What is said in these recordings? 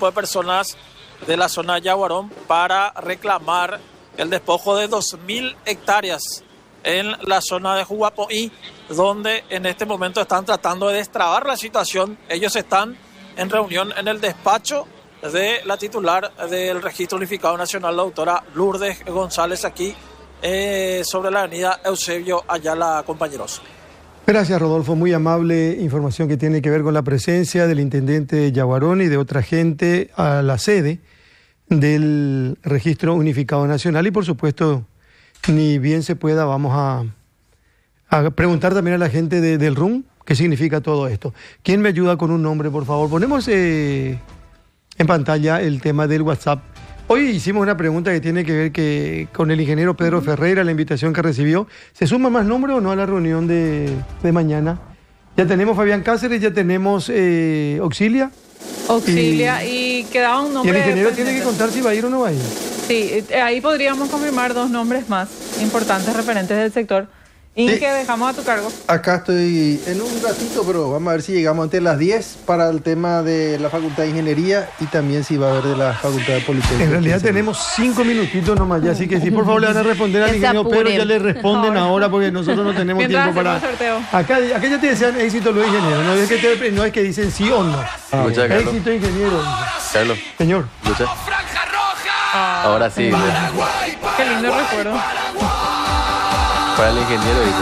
grupo de personas de la zona de Yaguarón para reclamar el despojo de 2.000 hectáreas en la zona de Juguapoí, donde en este momento están tratando de destrabar la situación. Ellos están en reunión en el despacho de la titular del Registro Unificado Nacional, la doctora Lourdes González, aquí sobre la avenida Eusebio Ayala, compañeros. Gracias, Rodolfo. Muy amable información que tiene que ver con la presencia del intendente de Yaguarón y de otra gente a la sede del Registro Unificado Nacional. Y por supuesto, ni bien se pueda, vamos a preguntar también a la gente del RUM qué significa todo esto. ¿Quién me ayuda con un nombre, por favor? Ponemos en pantalla el tema del WhatsApp. Hoy hicimos una pregunta que tiene que ver con el ingeniero Pedro Ferreira, la invitación que recibió. ¿Se suma más nombre o no a la reunión de mañana? Ya tenemos Fabián Cáceres, ya tenemos Auxilia. Y quedaba un nombre. Y el ingeniero tiene que contar si va a ir o no va a ir. Sí, ahí podríamos confirmar 2 nombres más importantes referentes del sector. Y que dejamos a tu cargo. Acá estoy en un ratito, pero vamos a ver si llegamos antes de las 10 para el tema de la Facultad de Ingeniería y también si va a haber de la Facultad de Politécnica. En realidad tenemos 5 minutitos nomás ya, así que si por favor le van a responder al ingeniero Pedro, ya le responden ahora porque nosotros no tenemos tiempo para... Acá ya te desean éxito los ingenieros, no es que dicen sí o no. Escucha, Carlos. Éxito, ingeniero. Carlos. Señor. Escucha. Ahora sí. Qué lindo recuerdo. Para el ingeniero, dice.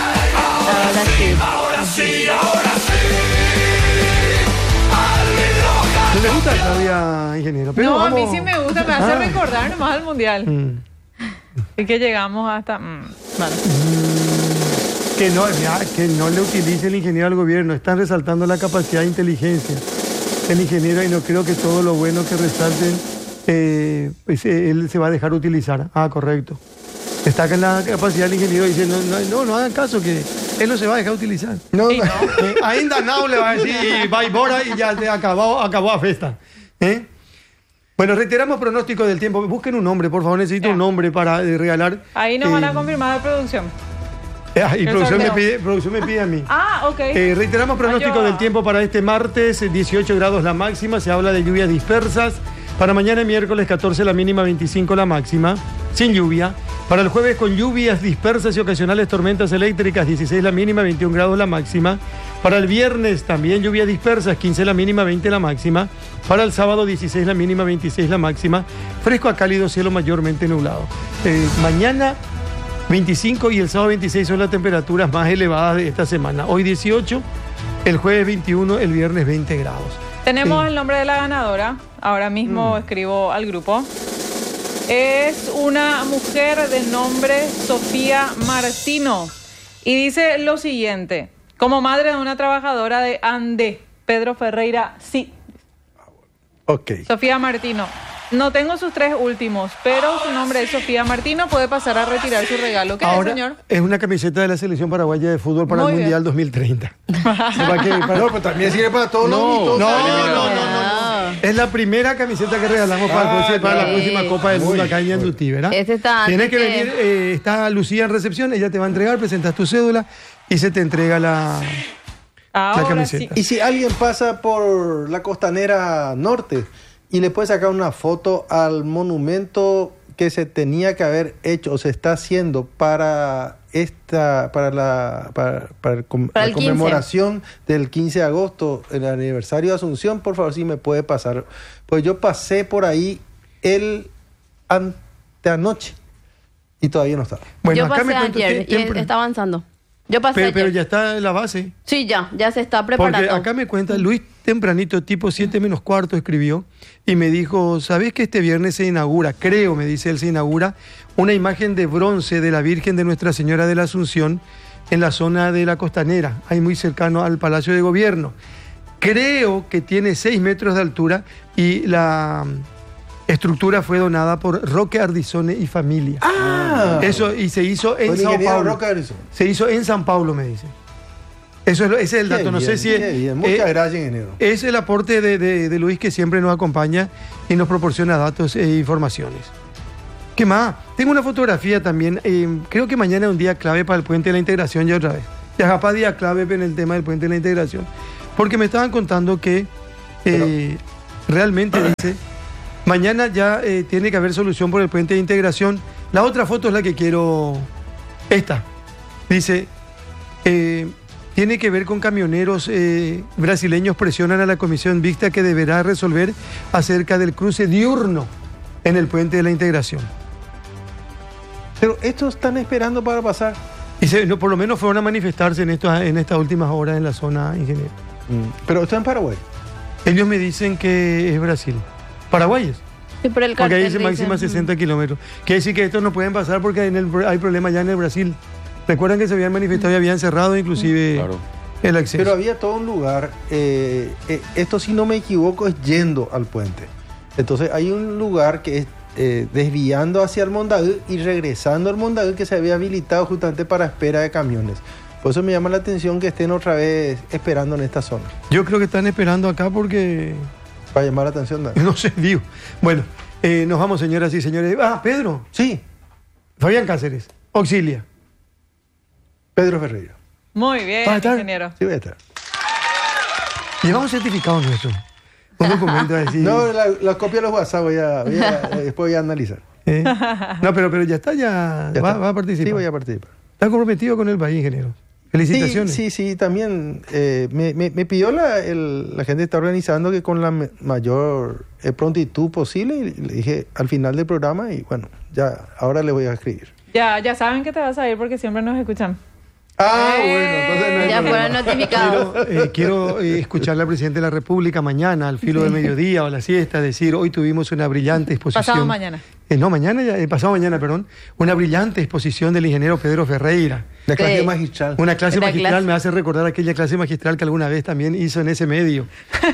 Ahora sí. ¿No le gusta Claudia, ingeniero? Pero no, vamos... a mí sí me gusta, me hace recordar nomás al Mundial. Y que llegamos hasta... Bueno. Que no le utilice el ingeniero al gobierno. Están resaltando la capacidad de inteligencia del ingeniero y no creo que todo lo bueno que resalten pues él se va a dejar utilizar. Correcto. Destacan la capacidad del ingeniero y dicen, no hagan caso, que él no se va a dejar utilizar. Ainda no le va a decir, y va y bora y ya acabó a festa. Bueno, reiteramos pronóstico del tiempo. Busquen un nombre, por favor, necesito un nombre para regalar. Ahí nos van a confirmar de producción. Y producción me pide a mí. Ok. Reiteramos pronóstico del tiempo para este martes, 18 grados la máxima, se habla de lluvias dispersas. Para mañana miércoles 14 la mínima, 25 la máxima, sin lluvia. Para el jueves con lluvias dispersas y ocasionales tormentas eléctricas, 16 la mínima, 21 grados la máxima. Para el viernes también lluvias dispersas, 15 la mínima, 20 la máxima. Para el sábado 16 la mínima, 26 la máxima. Fresco a cálido, cielo mayormente nublado. Mañana 25 y el sábado 26 son las temperaturas más elevadas de esta semana. Hoy 18, el jueves 21, el viernes 20 grados. Tenemos el nombre de la ganadora. Ahora mismo escribo al grupo. Es una mujer de nombre Sofía Martino. Y dice lo siguiente. Como madre de una trabajadora de ANDE, Pedro Ferreira, sí. Ok. Sofía Martino. No tengo sus 3 últimos, pero su nombre es Sofía Martino. Puede pasar a retirar su regalo. ¿Qué ahora, es, señor? Es una camiseta de la Selección Paraguaya de Fútbol para el Mundial 2030. No, pero también sirve para todos los mitos. No. Es la primera camiseta que regalamos para la próxima Copa del Mundo acá en Yandutí, ¿verdad? Tienes que venir, está Lucía en recepción, ella te va a entregar, presentas tu cédula y se te entrega la camiseta. Sí. Y si alguien pasa por la Costanera Norte y le puede sacar una foto al monumento que se tenía que haber hecho o se está haciendo para la conmemoración del 15 de agosto, el aniversario de Asunción, por favor, si me puede pasar. Pues yo pasé por ahí anteanoche y todavía no está. Bueno, yo pasé ayer y está avanzando. Yo pasé pero ya está en la base. Sí, ya se está preparando. Porque acá me cuenta, Luis tempranito, tipo 7 menos cuarto, escribió y me dijo, ¿sabés que este viernes se inaugura, me dice él, se inaugura una imagen de bronce de la Virgen de Nuestra Señora de la Asunción en la zona de la Costanera, ahí muy cercano al Palacio de Gobierno? Creo que tiene 6 metros de altura y la estructura fue donada por Roque Ardizone y familia. Eso, y se hizo en Sao Paulo. Se hizo en San Paulo, me dice. Ese es el dato. Bien, no sé si muchas gracias, ingeniero. Es el aporte de Luis, que siempre nos acompaña y nos proporciona datos e informaciones. ¿Qué más? Tengo una fotografía también. Creo que mañana es un día clave para el Puente de la Integración ya otra vez. Ya capaz día clave en el tema del Puente de la Integración. Porque me estaban contando que realmente dice, mañana ya tiene que haber solución por el puente de integración. La otra foto es la que quiero, esta, dice, tiene que ver con camioneros brasileños presionan a la comisión mixta que deberá resolver acerca del cruce diurno en el puente de la integración. Pero estos están esperando para pasar. Dice, no, por lo menos fueron a manifestarse en estas últimas horas en la zona, ingeniero. Pero está en Paraguay. Ellos me dicen que es Brasil. Paraguay es. Sí, por el Porque ahí cartel dice máxima 60 kilómetros. Quiere decir que estos no pueden pasar porque hay problemas ya en el Brasil. Recuerdan que se habían manifestado y habían cerrado inclusive el acceso. Pero había todo un lugar, esto si no me equivoco es yendo al puente. Entonces hay un lugar que es desviando hacia el Mondaú y regresando al Mondaú que se había habilitado justamente para espera de camiones. Por eso me llama la atención que estén otra vez esperando en esta zona. Yo creo que están esperando acá porque... Para llamar la atención, ¿no? No sé, digo. Bueno, nos vamos, señoras y señores. Ah, Pedro. Sí. Fabián Cáceres. Auxilia. Pedro Ferreira. Muy bien, ingeniero. Sí, voy a estar. Llevamos certificado nuestro. Un documento a decir... No, la copia de los WhatsApp después voy a analizar. No, pero ya está, ya va a participar. Sí, voy a participar. Está comprometido con el país, ingeniero. Felicitaciones. Sí, también me pidió la gente que está organizando que con la mayor prontitud posible, y le dije al final del programa y bueno, ya ahora le voy a escribir. Ya saben que te vas a ir porque siempre nos escuchan. Bueno, entonces no hay ya problema. fueron notificados. Quiero escuchar al presidente de la República mañana, al filo del mediodía o a la siesta, decir, hoy tuvimos una brillante exposición. Pasado mañana. Pasado mañana, perdón. Una brillante exposición del ingeniero Pedro Ferreira. La clase magistral. Una clase magistral me hace recordar aquella clase magistral que alguna vez también hizo en ese medio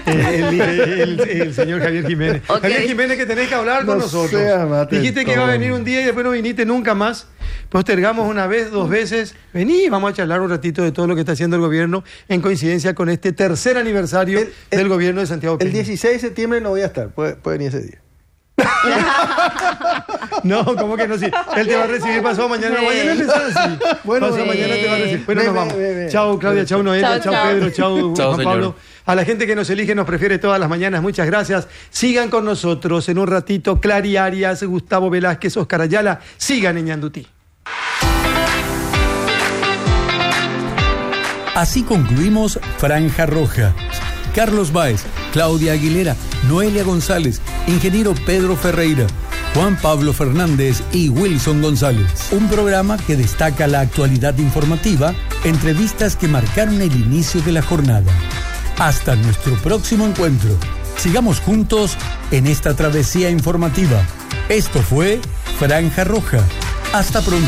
el señor Javier Jiménez. Okay. Javier Jiménez, que tenés que hablar con nosotros. Dijiste que iba a venir un día y después no viniste nunca más. Postergamos una vez, 2 veces. Vení, vamos a charlar un ratito de todo lo que está haciendo el gobierno en coincidencia con este tercer aniversario del gobierno de Santiago Peña. El 16 de septiembre no voy a estar, puede venir ese día. No, ¿cómo que no? Sí. Él te va a recibir pasado mañana. Sí. Mañana él está así. Bueno, pasado mañana te va a recibir. Bueno, nos vamos. Ve. Chao, Claudia. Chao, Noelia. Chao, Pedro. Chao, Chao, Juan señor. Pablo. A la gente que nos elige, nos prefiere todas las mañanas, muchas gracias. Sigan con nosotros en un ratito. Clary Arias, Gustavo Velázquez, Oscar Ayala. Sigan en Ñandutí. Así concluimos Franja Roja. Carlos Báez, Claudia Aguilera, Noelia González, ingeniero Pedro Ferreira, Juan Pablo Fernández y Wilson González. Un programa que destaca la actualidad informativa, entrevistas que marcaron el inicio de la jornada. Hasta nuestro próximo encuentro. Sigamos juntos en esta travesía informativa. Esto fue Franja Roja. Hasta pronto.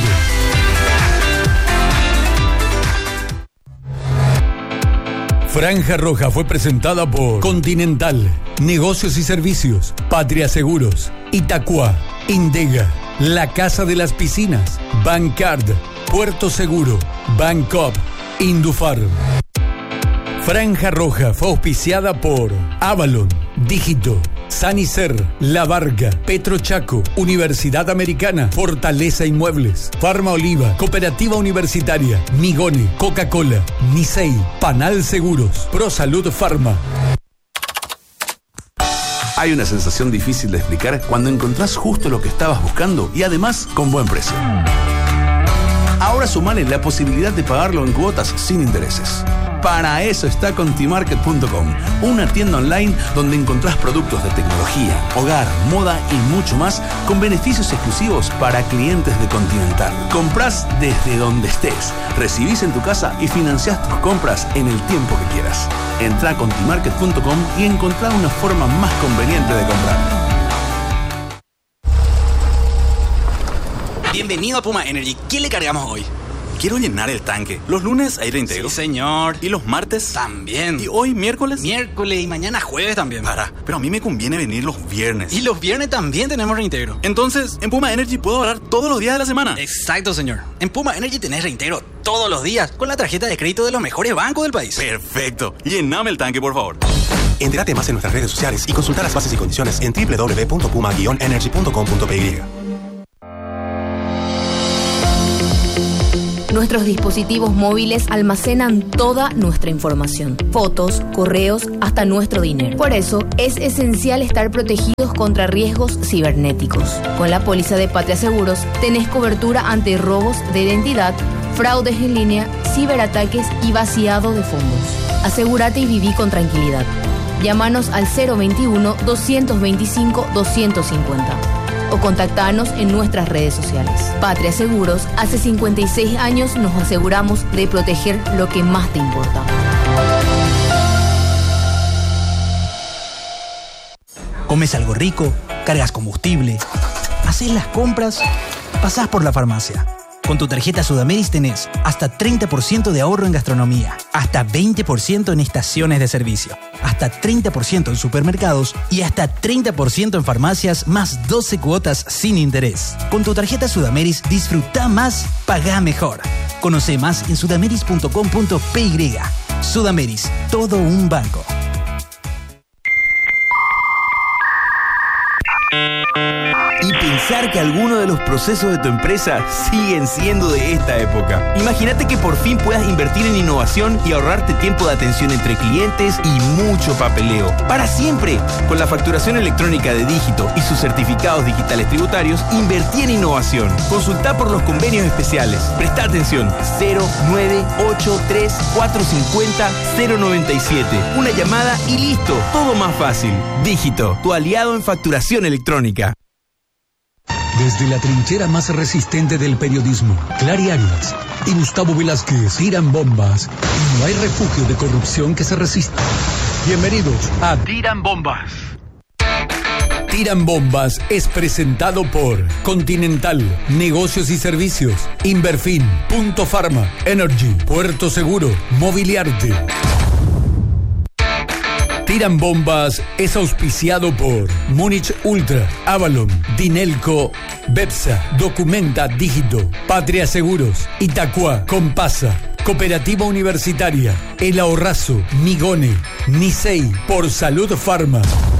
Franja Roja fue presentada por Continental, Negocios y Servicios, Patria Seguros, Itacua, Indega, La Casa de las Piscinas, Bancard, Puerto Seguro, Bancop, Indufarm. Franja Roja fue auspiciada por Avalon, Dígito, Sanicer, La Varga, Petrochaco, Universidad Americana, Fortaleza Inmuebles, Farma Oliva, Cooperativa Universitaria, Migone, Coca-Cola, Nisei, Panal Seguros, ProSalud Pharma. Hay una sensación difícil de explicar cuando encontrás justo lo que estabas buscando y además con buen precio. Ahora sumale la posibilidad de pagarlo en cuotas sin intereses. Para eso está Contimarket.com, una tienda online donde encontrás productos de tecnología, hogar, moda y mucho más con beneficios exclusivos para clientes de Continental. Comprás desde donde estés, recibís en tu casa y financiás tus compras en el tiempo que quieras. Entrá a Contimarket.com y encontrá una forma más conveniente de comprar. Bienvenido a Puma Energy. ¿Qué le cargamos hoy? Quiero llenar el tanque. Los lunes aire íntegro. Sí, señor. ¿Y los martes? También. ¿Y hoy miércoles? Miércoles y mañana jueves también. Pero a mí me conviene venir los viernes. Y los viernes también tenemos reintegro. Entonces, en Puma Energy puedo ahorrar todos los días de la semana. Exacto, señor. En Puma Energy tenés reintegro todos los días con la tarjeta de crédito de los mejores bancos del país. Perfecto. Llename el tanque, por favor. Entérate más en nuestras redes sociales y consulta las bases y condiciones en www.puma-energy.com.py. Nuestros dispositivos móviles almacenan toda nuestra información, fotos, correos, hasta nuestro dinero. Por eso, es esencial estar protegidos contra riesgos cibernéticos. Con la póliza de Patria Seguros, tenés cobertura ante robos de identidad, fraudes en línea, ciberataques y vaciado de fondos. Asegúrate y viví con tranquilidad. Llámanos al 021-225-250 o contactanos en nuestras redes sociales. Patria Seguros, hace 56 años nos aseguramos de proteger lo que más te importa. Comes algo rico, cargas combustible, haces las compras, pasás por la farmacia. Con tu tarjeta Sudameris tenés hasta 30% de ahorro en gastronomía, hasta 20% en estaciones de servicio, hasta 30% en supermercados y hasta 30% en farmacias, más 12 cuotas sin interés. Con tu tarjeta Sudameris disfruta más, pagá mejor. Conoce más en sudameris.com.py. Sudameris, todo un banco. Y pensar que algunos de los procesos de tu empresa siguen siendo de esta época. Imagínate que por fin puedas invertir en innovación y ahorrarte tiempo de atención entre clientes y mucho papeleo. Para siempre. Con la facturación electrónica de Dígito y sus certificados digitales tributarios, invertí en innovación. Consultá por los convenios especiales. Presta atención. 0983-450-097. Una llamada y listo. Todo más fácil. Dígito, tu aliado en facturación electrónica. Desde la trinchera más resistente del periodismo, Clary Águilas y Gustavo Velázquez tiran bombas y no hay refugio de corrupción que se resista. Bienvenidos a Tiran Bombas. Tiran Bombas es presentado por Continental, Negocios y Servicios, Inverfin, Punto Pharma, Energy, Puerto Seguro, Mobiliarte. Tiran Bombas es auspiciado por Múnich Ultra, Avalon, Dinelco, Bepsa, Documenta Dígito, Patria Seguros, Itacua, Compasa, Cooperativa Universitaria, El Ahorrazo, Migone, Nisei, por Salud Pharma.